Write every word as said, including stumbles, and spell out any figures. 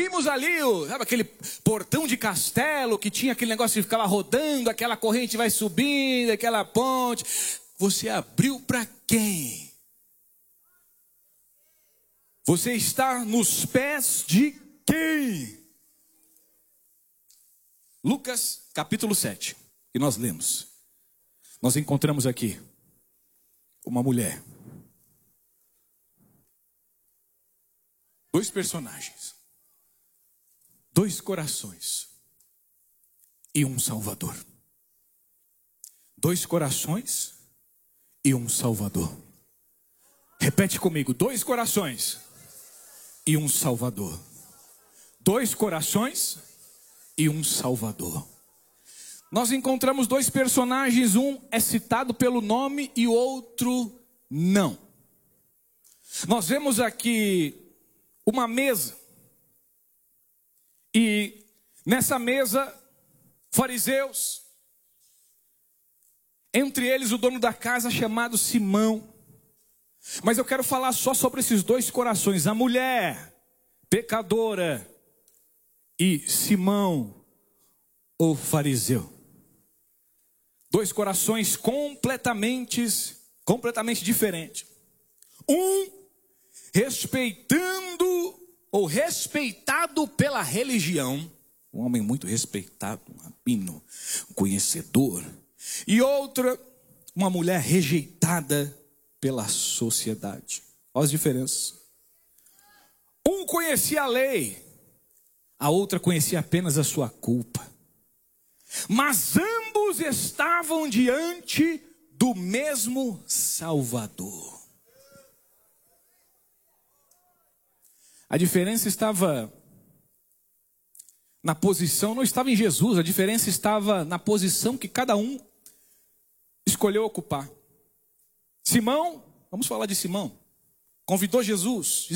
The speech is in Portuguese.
vimos ali, o, sabe aquele portão de castelo que tinha aquele negócio que ficava rodando, aquela corrente vai subindo, aquela ponte. Você abriu para quem? Você está nos pés de quem? Lucas capítulo sete, que nós lemos. Nós encontramos aqui uma mulher. Dois personagens. Dois corações. E um Salvador. Dois corações e um Salvador. Repete comigo. Dois corações e um Salvador. Dois corações e um Salvador. Nós encontramos dois personagens, um é citado pelo nome e o outro não. Nós vemos aqui uma mesa. E nessa mesa, fariseus, entre eles o dono da casa chamado Simão. Mas eu quero falar só sobre esses dois corações, a mulher pecadora e Simão, o fariseu. Dois corações completamente, completamente diferentes. Um respeitando ou respeitado pela religião, um homem muito respeitado, um rabino, um conhecedor. E outra, uma mulher rejeitada pela sociedade. Olha as diferenças. Um conhecia a lei, a outra conhecia apenas a sua culpa. Mas ambos estavam diante do mesmo Salvador. A diferença estava na posição, não estava em Jesus, a diferença estava na posição que cada um escolheu ocupar. Simão, vamos falar de Simão, convidou Jesus.